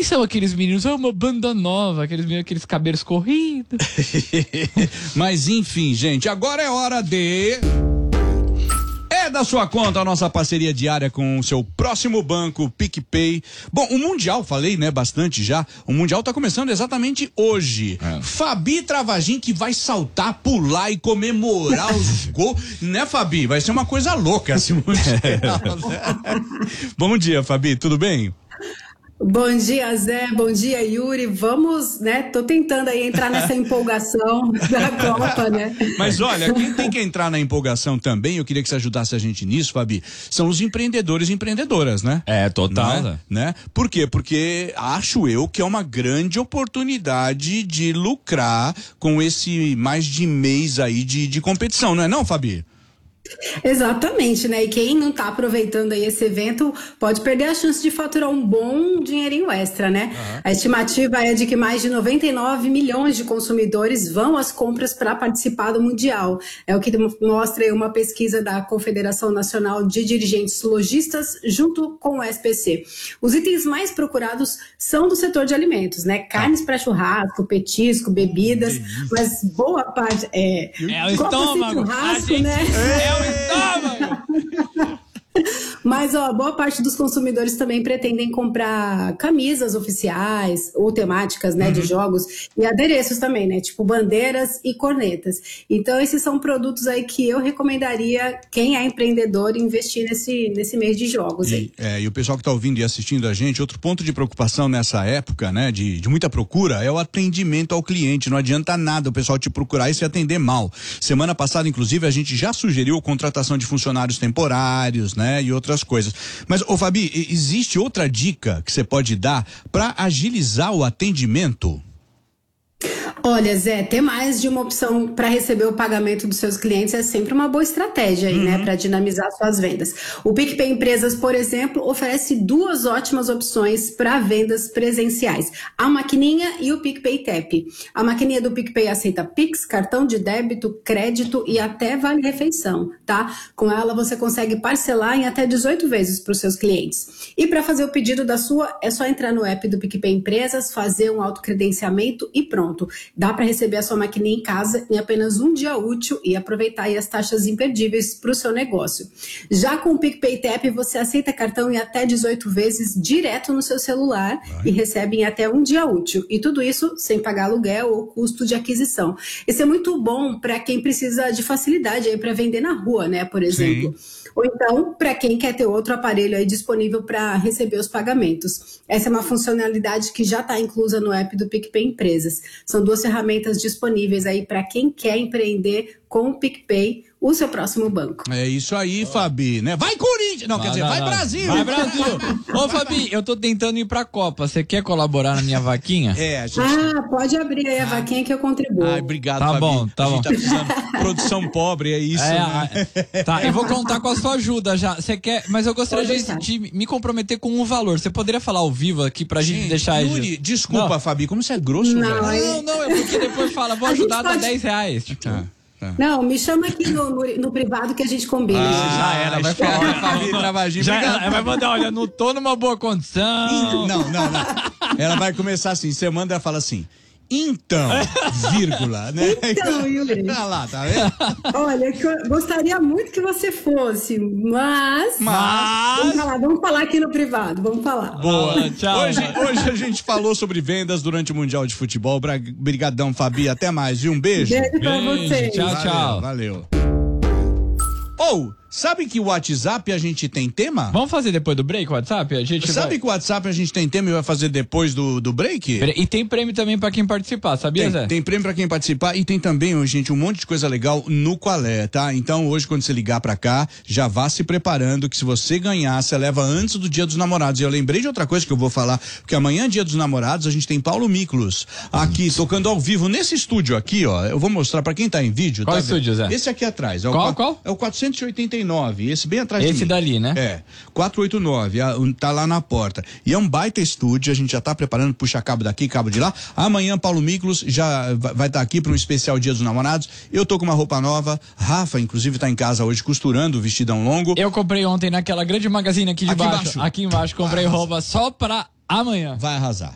são aqueles meninos? É uma banda nova, aqueles meninos, aqueles cabelos corridos. Mas enfim, gente, agora é hora de... É da sua conta a nossa parceria diária com o seu próximo banco, PicPay. Bom, o Mundial, falei, né, bastante já. O Mundial tá começando exatamente hoje. Fabi Travagin que vai saltar, pular e comemorar os gols. Né, Fabi? Vai ser uma coisa louca esse Mundial. Bom dia, Fabi, tudo bem? Bom dia, Zé. Bom dia, Yuri. Vamos, né? Tô tentando aí entrar nessa empolgação da Copa, né? Mas olha, quem tem que entrar na empolgação também, eu queria que você ajudasse a gente nisso, Fabi, são os empreendedores e empreendedoras, né? É, total. Né? Por quê? Porque acho eu que é uma grande oportunidade de lucrar com esse mais de mês aí de competição, não é não, Fabi? Exatamente, né? E quem não tá aproveitando aí esse evento pode perder a chance de faturar um bom dinheirinho extra, né? A estimativa é de que mais de 99 milhões de consumidores vão às compras para participar do Mundial. É o que mostra aí uma pesquisa da Confederação Nacional de Dirigentes Lojistas junto com o SPC. Os itens mais procurados são do setor de alimentos, né? Carnes para churrasco, petisco, bebidas, mas boa parte é o estômago, churrasco, né? É o estômago. Mas, boa parte dos consumidores também pretendem comprar camisas oficiais ou temáticas, né, de jogos e adereços também, né, tipo bandeiras e cornetas. Então, esses são produtos aí que eu recomendaria quem é empreendedor investir nesse mês de jogos aí. E o pessoal que está ouvindo e assistindo a gente, outro ponto de preocupação nessa época, né, de muita procura, é o atendimento ao cliente. Não adianta nada o pessoal te procurar e se atender mal. Semana passada, inclusive, a gente já sugeriu contratação de funcionários temporários, né, e outras coisas. Mas, Fabi, existe outra dica que você pode dar para agilizar o atendimento? Olha, Zé, ter mais de uma opção para receber o pagamento dos seus clientes é sempre uma boa estratégia aí, né, para dinamizar suas vendas. O PicPay Empresas, por exemplo, oferece duas ótimas opções para vendas presenciais: a maquininha e o PicPay Tap. A maquininha do PicPay aceita Pix, cartão de débito, crédito e até vale-refeição, tá? Com ela você consegue parcelar em até 18 vezes para os seus clientes. E para fazer o pedido da sua, é só entrar no app do PicPay Empresas, fazer um autocredenciamento e pronto. Dá para receber a sua maquininha em casa em apenas um dia útil e aproveitar aí as taxas imperdíveis para o seu negócio. Já com o PicPay Tap, você aceita cartão em até 18 vezes direto no seu celular e recebe em até um dia útil. E tudo isso sem pagar aluguel ou custo de aquisição. Isso é muito bom para quem precisa de facilidade aí para vender na rua, né, por exemplo. Sim. Ou então, para quem quer ter outro aparelho aí disponível para receber os pagamentos. Essa é uma funcionalidade que já está inclusa no app do PicPay Empresas. São duas ferramentas disponíveis aí para quem quer empreender com o PicPay, o seu próximo banco. É isso aí, Fabi, né? Vai Corinthians! Não, quer dizer, vai Brasil! Vai Brasil! Ô, Fabi, eu tô tentando ir pra Copa. Você quer colaborar na minha vaquinha? A gente... pode abrir aí a vaquinha que eu contribuo. Obrigado, tá Fabi. Bom, tá a bom. gente tá precisando produção pobre, é isso, né? Tá, eu vou contar com a sua ajuda já. Você quer, mas eu gostaria de me comprometer com um valor. Você poderia falar ao vivo aqui pra gente deixar... Yuri, desculpa, não. Fabi, como você é grosso, velho? Não, é porque depois fala, vou ajudar, dá R$10. Tipo. Tá. Não, me chama aqui no privado que a gente combina. Já era, vai falar. Fabi Travagin. Ela vai mandar, olha, não tô numa boa condição. Não. Ela vai começar assim, você manda e fala assim: então, vírgula, né? Então, Yuri. Olha lá, tá vendo? Olha, eu gostaria muito que você fosse, mas... Vamos falar aqui no privado, vamos falar. Boa, tchau. Hoje a gente falou sobre vendas durante o Mundial de Futebol. Brigadão, Fabi, até mais, e um beijo. Beijo pra você. Tchau. Valeu. Sabe que o WhatsApp a gente tem tema? Vamos fazer depois do break o WhatsApp? Sabe que o WhatsApp a gente tem tema e vai fazer depois do break? E tem prêmio também pra quem participar, sabia, Zé? Tem prêmio pra quem participar e tem também, gente, um monte de coisa legal no Qualé, tá? Então hoje quando você ligar pra cá, já vá se preparando que se você ganhar, você leva antes do Dia dos Namorados. E eu lembrei de outra coisa que eu vou falar, porque amanhã, Dia dos Namorados, a gente tem Paulo Miklos aqui, tocando ao vivo nesse estúdio aqui, ó. Eu vou mostrar pra quem tá em vídeo. Qual tá estúdio, Zé? Esse aqui atrás. Qual? É o 489, esse bem atrás de mim. Esse dali, né? É, 489, tá lá na porta. E é um baita estúdio, a gente já tá preparando, puxa cabo daqui, cabo de lá. Amanhã, Paulo Miklos já vai estar aqui para um especial Dia dos Namorados. Eu tô com uma roupa nova, Rafa, inclusive, tá em casa hoje costurando o vestidão longo. Eu comprei ontem naquela grande magazine aqui de baixo. Aqui embaixo, comprei roupa só pra amanhã. Vai arrasar.